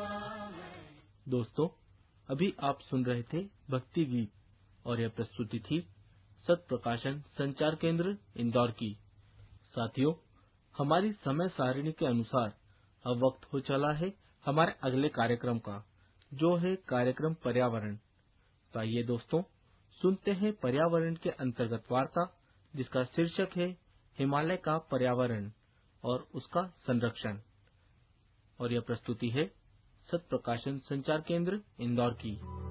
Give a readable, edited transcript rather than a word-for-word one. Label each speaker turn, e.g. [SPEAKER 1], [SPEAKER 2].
[SPEAKER 1] दोस्तों, अभी आप सुन रहे थे भक्ति गीत और यह प्रस्तुति थी सत प्रकाशन संचार केंद्र इंदौर की। साथियों, हमारी समय सारिणी के अनुसार अब वक्त हो चला है हमारे अगले कार्यक्रम का, जो है कार्यक्रम पर्यावरण। तो आइए दोस्तों, सुनते हैं पर्यावरण के अंतर्गत वार्ता, जिसका शीर्षक है हिमालय का पर्यावरण और उसका संरक्षण। और यह प्रस्तुति है सत प्रकाशन संचार केंद्र इंदौर की।